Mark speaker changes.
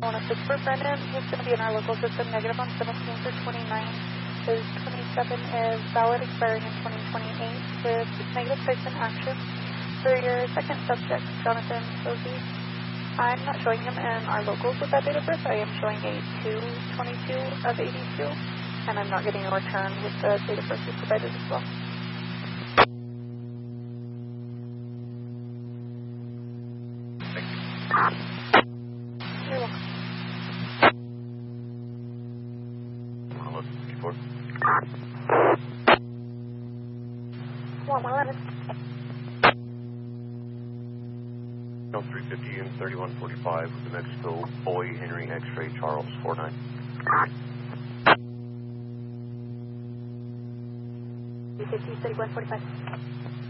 Speaker 1: 106 for Brendan. He's going to be in our local system, negative on 17 through 29. His 27 is valid, expiring in 2028 with negative placement action. For your second subject, Jonathan Posey, I'm not showing him in our locals with that date of birth. I am showing a 2/22 of 82, and I'm not getting a return with the date of birth you provided as well.
Speaker 2: Thank you.
Speaker 1: You're welcome.
Speaker 2: 1154.
Speaker 1: 11.
Speaker 2: 350 and 3145 with New Mexico, Boy, Henry, X-ray, Charles, 49.
Speaker 1: 350, 3145.